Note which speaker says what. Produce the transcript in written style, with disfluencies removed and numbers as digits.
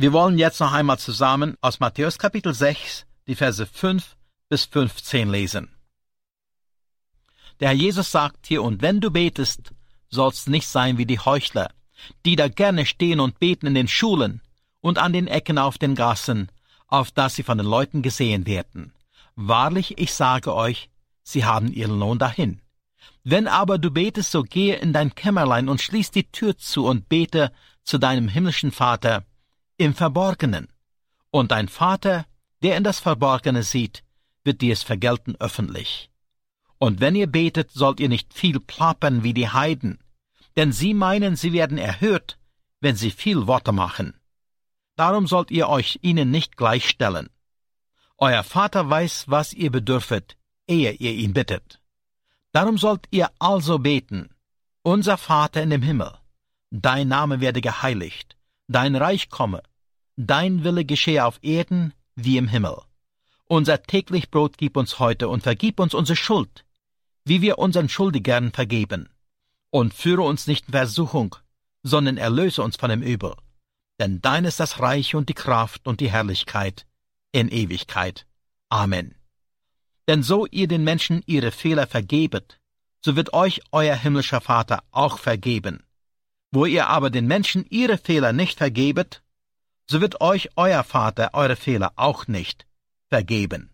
Speaker 1: Wir wollen jetzt noch einmal zusammen aus Matthäus Kapitel 6, die Verse 5 bis 15 lesen. Der Herr Jesus sagt hier, und wenn du betest, sollst nicht sein wie die Heuchler, die da gerne stehen und beten in den Schulen und an den Ecken auf den Gassen, auf dass sie von den Leuten gesehen werden. Wahrlich, ich sage euch, sie haben ihren Lohn dahin. Wenn aber du betest, so gehe in dein Kämmerlein und schließ die Tür zu und bete zu deinem himmlischen Vater im Verborgenen. Und dein Vater, der in das Verborgene sieht, wird dir es vergelten öffentlich. Und wenn ihr betet, sollt ihr nicht viel plappern wie die Heiden, denn sie meinen, sie werden erhört, wenn sie viel Worte machen. Darum sollt ihr euch ihnen nicht gleichstellen. Euer Vater weiß, was ihr bedürfet, ehe ihr ihn bittet. Darum sollt ihr also beten: Unser Vater in dem Himmel, dein Name werde geheiligt, dein Reich komme, dein Wille geschehe auf Erden wie im Himmel. Unser täglich Brot gib uns heute und vergib uns unsere Schuld, wie wir unseren Schuldigern vergeben. Und führe uns nicht in Versuchung, sondern erlöse uns von dem Übel. Denn dein ist das Reich und die Kraft und die Herrlichkeit in Ewigkeit. Amen. Denn so ihr den Menschen ihre Fehler vergebet, so wird euch euer himmlischer Vater auch vergeben. Wo ihr aber den Menschen ihre Fehler nicht vergebet, so wird euch euer Vater eure Fehler auch nicht vergeben.